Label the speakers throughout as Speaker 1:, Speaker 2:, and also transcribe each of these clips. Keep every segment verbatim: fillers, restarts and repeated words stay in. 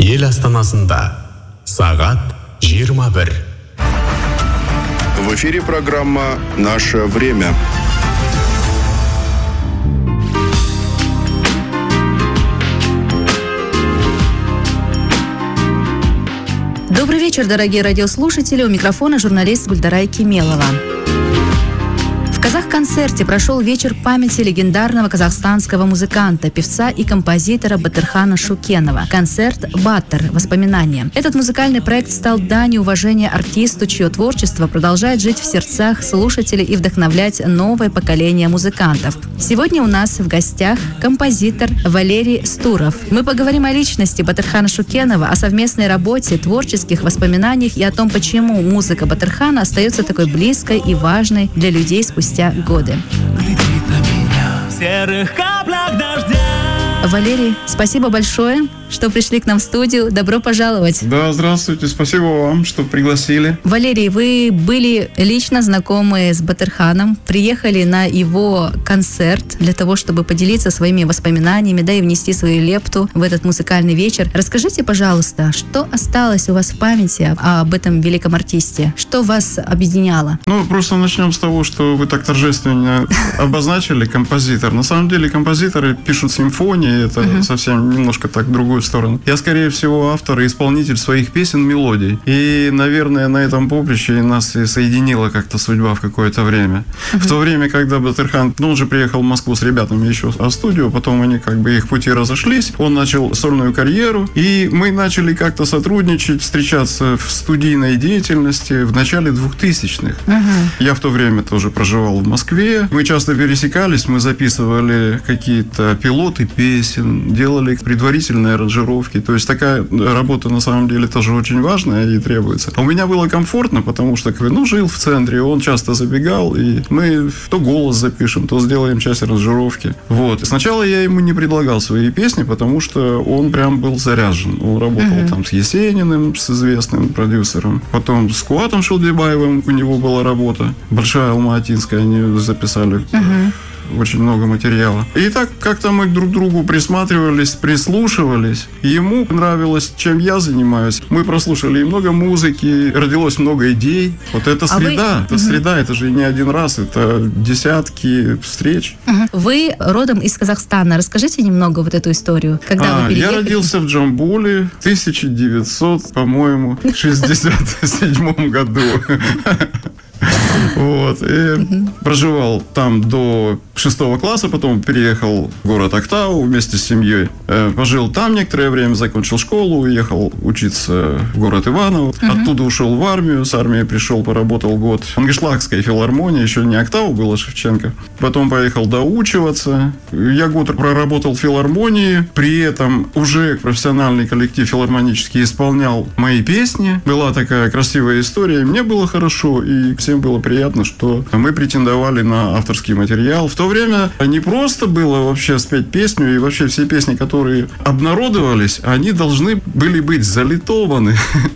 Speaker 1: ел астанасында сағат жиырма бір.
Speaker 2: В эфире программа «Наше время».
Speaker 3: Добрый вечер, дорогие радиослушатели. У микрофона журналист Гульдарай Кемелова. В Казах-концерте прошел вечер памяти легендарного казахстанского музыканта, певца и композитора Батырхана Шукенова. Концерт «Батыр. Воспоминания». Этот музыкальный проект стал данью уважения артисту, чье творчество продолжает жить в сердцах слушателей и вдохновлять новое поколение музыкантов. Сегодня у нас в гостях композитор Валерий Стуров. Мы поговорим о личности Батырхана Шукенова, о совместной работе, творческих воспоминаниях и о том, почему музыка Батырхана остается такой близкой и важной для людей спустя годы. Валерий, спасибо большое, что пришли к нам в студию. Добро пожаловать.
Speaker 4: Да, здравствуйте. Спасибо вам, что пригласили.
Speaker 3: Валерий, вы были лично знакомы с Батырханом, приехали на его концерт для того, чтобы поделиться своими воспоминаниями, да и внести свою лепту в этот музыкальный вечер. Расскажите, пожалуйста, что осталось у вас в памяти об этом великом артисте? Что вас объединяло?
Speaker 4: Ну, просто начнем с того, что вы так торжественно обозначили композитор. На самом деле композиторы пишут симфонии, это uh-huh. совсем немножко так в другую сторону. Я, скорее всего, автор и исполнитель своих песен, мелодий. И, наверное, на этом поприще нас и соединила как-то судьба в какое-то время. Uh-huh. В то время, когда Батырхан, ну, он же приехал в Москву с ребятами еще в студию, потом они как бы их пути разошлись, он начал сольную карьеру, и мы начали как-то сотрудничать, встречаться в студийной деятельности в начале двухтысячных. Uh-huh. Я в то время тоже проживал в Москве. Мы часто пересекались, мы записывали какие-то пилоты песен, делали предварительные аранжировки. То есть такая работа на самом деле тоже очень важная и требуется. А у меня было комфортно, потому что, ну, жил в центре, он часто забегал, и мы то голос запишем, то сделаем часть аранжировки. Вот. Сначала я ему не предлагал свои песни, потому что он прям был заряжен. Он работал uh-huh. там с Есениным, с известным продюсером. Потом с Куатом Шилдебаевым у него была работа. Большая алматинская, они записали. Uh-huh. Очень много материала. И так как-то мы друг к другу присматривались, прислушивались. Ему нравилось, чем я занимаюсь. Мы прослушали и много музыки, родилось много идей. Вот это среда, а вы... это угу. среда, это же не один раз, это десятки встреч.
Speaker 3: Угу. Вы родом из Казахстана. Расскажите немного вот эту историю. Когда
Speaker 4: а,
Speaker 3: вы переехали?
Speaker 4: Я родился в Джамбуле в тысяча девятьсот, по-моему, шестьдесят седьмом году. Вот, и угу. проживал там до шестого класса, потом переехал в город Актау вместе с семьей. Э, пожил там некоторое время, закончил школу, уехал учиться в город Иваново. Угу. Оттуда ушел в армию, с армии пришел, поработал год в Ангишлагской филармонии, еще не Актау было, Шевченко. Потом поехал доучиваться. Я год проработал в филармонии, при этом уже профессиональный коллектив филармонический исполнял мои песни. Была такая красивая история, мне было хорошо, и всем было приятно, что мы претендовали на авторский материал. В то время не просто было вообще спеть песню, и вообще все песни, которые обнародовались, они должны были быть залитованы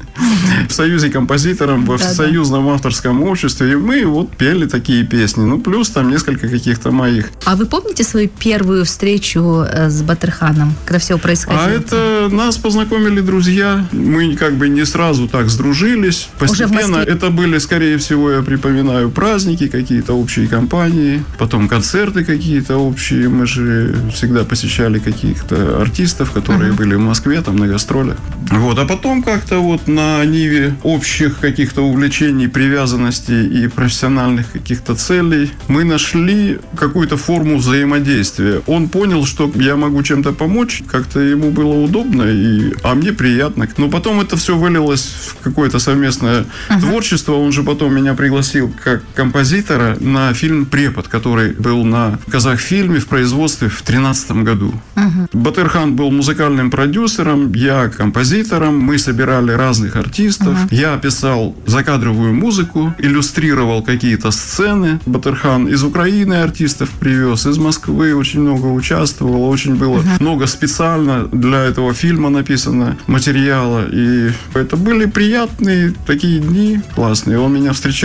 Speaker 4: в Союзе композиторов, в Всесоюзном авторском обществе, и мы вот пели такие песни. Ну, плюс там несколько каких-то моих.
Speaker 3: А вы помните свою первую встречу с Батырханом, когда все происходило?
Speaker 4: А это нас познакомили друзья. Мы как бы не сразу так сдружились. Постепенно это были, скорее всего, я припоминаю, праздники, какие-то общие компании, потом концерты какие-то общие. Мы же всегда посещали каких-то артистов, которые uh-huh. были в Москве, там на гастролях. Вот. А потом как-то вот на ниве общих каких-то увлечений, привязанностей и профессиональных каких-то целей мы нашли какую-то форму взаимодействия. Он понял, что я могу чем-то помочь, как-то ему было удобно, и, а мне приятно. Но потом это все вылилось в какое-то совместное uh-huh. творчество. Он же потом меня пригласил как композитора на фильм «Препод», который был на Казахфильме в производстве в тринадцатом году. Uh-huh. Батырхан был музыкальным продюсером, я композитором, мы собирали разных артистов, uh-huh. я писал закадровую музыку, иллюстрировал какие-то сцены. Батырхан из Украины артистов привез, из Москвы очень много участвовал, очень было uh-huh. много специально для этого фильма написано материала, и это были приятные такие дни, классные. Он меня встречал, я два раза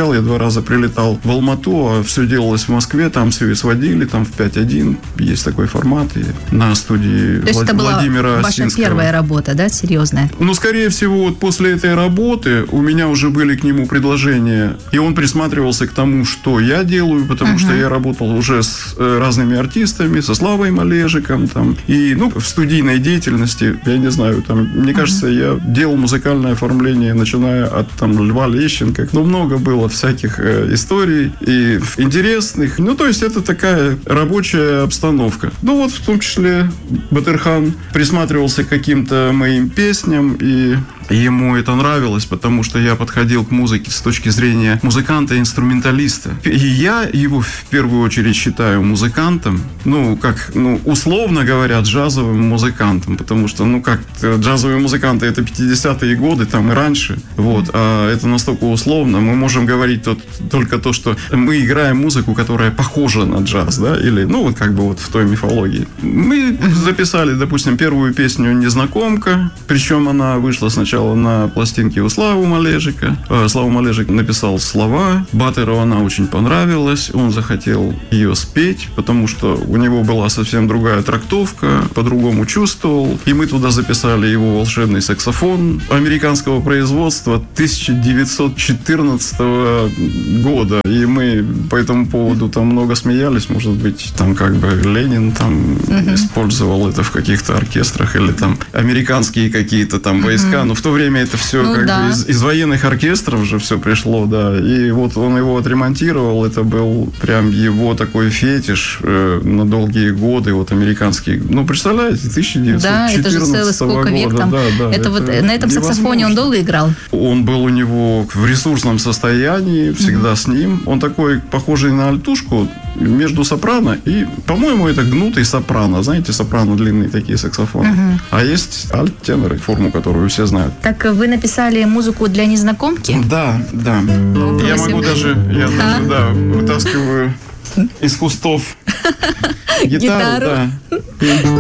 Speaker 4: раза прилетал в Алмату, а все делалось в Москве, там все и сводили, там в пять один, есть такой формат, и на студии
Speaker 3: То есть
Speaker 4: Влад...
Speaker 3: это была
Speaker 4: Владимира
Speaker 3: ваша
Speaker 4: Осинского.
Speaker 3: первая работа, да, серьезная?
Speaker 4: Ну, скорее всего, вот после этой работы у меня уже были к нему предложения, и он присматривался к тому, что я делаю, потому uh-huh. что я работал уже с э, разными артистами, со Славой Малежиком, там, и, ну, в студийной деятельности, я не знаю, там, мне uh-huh. кажется, я делал музыкальное оформление, начиная от, там, Льва Лещенко, ну, много было всяких э, историй и интересных, ну, то есть это такая рабочая обстановка. Ну, вот в том числе Батырхан присматривался к каким-то моим песням, и ему это нравилось, потому что я подходил к музыке с точки зрения музыканта-инструменталиста. И я его в первую очередь считаю музыкантом, ну, как, ну, условно говоря, джазовым музыкантом, потому что, ну, как, джазовые музыканты — это пятидесятые годы, там, и раньше, вот, а это настолько условно. Мы можем говорить тот, только то, что мы играем музыку, которая похожа на джаз, да, или, ну, вот, как бы вот в той мифологии. Мы записали, допустим, первую песню «Незнакомка», причем она вышла сначала на пластинке у Славы Малежика. Слава Малежик написал слова. Батыру она очень понравилась. Он захотел ее спеть, потому что у него была совсем другая трактовка, по-другому чувствовал. И мы туда записали его волшебный саксофон американского производства тысяча девятьсот четырнадцатого года. И мы по этому поводу там много смеялись. Может быть, там как бы Ленин там uh-huh. использовал это в каких-то оркестрах или там американские какие-то там войска. Uh-huh. Но в то время это все ну, как да. бы из, из военных оркестров же все пришло, да. И вот он его отремонтировал. Это был прям его такой фетиш э, на долгие годы, вот американский. Ну, представляете, тысяча девятьсот четырнадцатого года. Да, это же целый сколько век там. Да, да, это это вот на этом невозможно. Саксофоне он долго играл? Он был у него в ресурсном состоянии, всегда mm-hmm. с ним. Он такой, похожий на альтушку, между сопрано и, по-моему, это гнутый сопрано. Знаете, сопрано длинные такие саксофоны. Uh-huh. А есть альт-теноры, форму, которую все знают.
Speaker 3: Так вы написали музыку для «Незнакомки»?
Speaker 4: Да, да. Ну, я могу даже, я да. даже, да, вытаскиваю из кустов гитару, да.